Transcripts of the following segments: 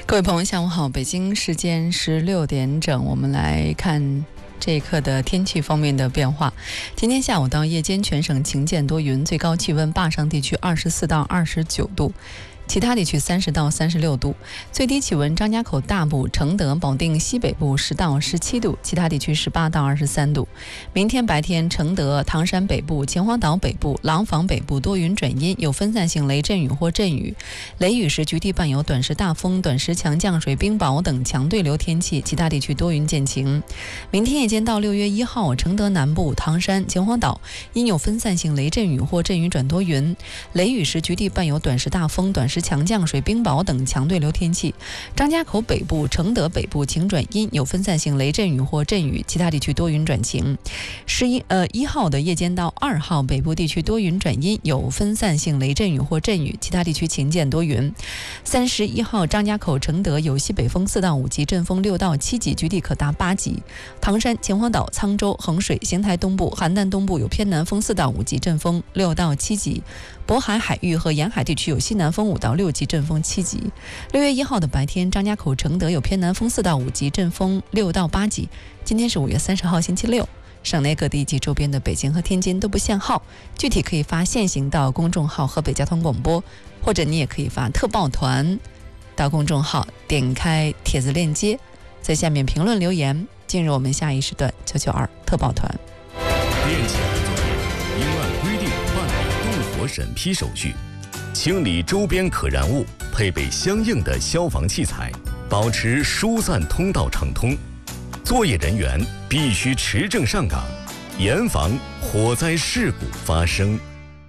各位朋友下午好，北京时间16点整，我们来看这一刻的天气方面的变化。今天下午到夜间全省晴间多云，最高气温坝上地区24到29度，其他地区30到36度，最低气温张家口大部、承德、保定西北部10到17度，其他地区18到23度。明天白天，承德、唐山北部、秦皇岛北部、廊坊北部多云转阴，有分散性雷阵雨或阵雨，雷雨时局地伴有短时大风、短时强降水、冰雹等强对流天气，其他地区多云见晴。明天夜间到6月1号，承德南部、唐山、秦皇岛因有分散性雷阵雨或阵雨转多云，雷雨时局地伴有短时大风、短时强降水、冰雹等强对流天气。张家口北部、承德北部晴转阴，有分散性雷阵雨或阵雨，其他地区多云转晴。1号的夜间到2号，北部地区多云转阴，有分散性雷阵雨或阵雨，其他地区晴间多云。31号，张家口、承德有西北风4到5级，阵风6到7级，局地可达8级。唐山、秦皇岛、沧州、衡水、邢台东部、邯郸东部有偏南风4到5级，阵风6到7级。渤海海域和沿海地区有西南风5到6级，阵风7级。6月1号的白天，张家口、承德有偏南风4到5级，阵风6到8级。今天是5月30号星期六，省内各地及周边的北京和天津都不限号，具体可以发限行到公众号河北交通广播，或者你也可以发特报团到公众号，点开帖子链接，在下面评论留言，进入我们下一时段992特报团。 电器合作业应按规定办理动火审批手续，清理周边可燃物，配备相应的消防器材，保持疏散通道畅通。作业人员必须持证上岗，严防火灾事故发生。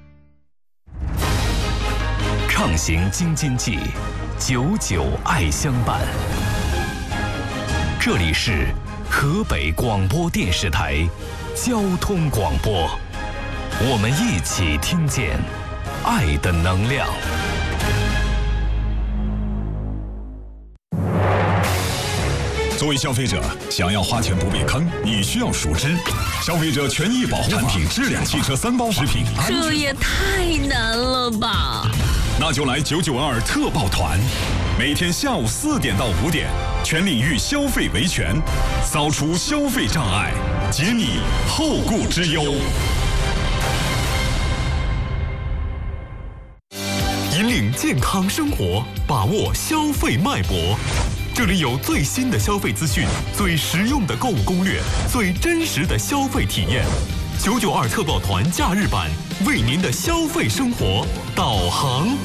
畅行京津冀，久久爱相伴。这里是河北广播电视台交通广播，我们一起听见爱的能量。 作为消费者，想要花钱不被坑，你需要熟知消费者权益保护法、产品质量、汽车3包法、食品安全。 这也太难了吧！ 那就来992特报团，每天下午4点到5点，全领域消费维权，扫除消费障碍，解你后顾之忧。 引领健康生活，把握消费脉搏。这里有最新的消费资讯，最实用的购物攻略，最真实的消费体验。992特报团假日版，为您的消费生活导航。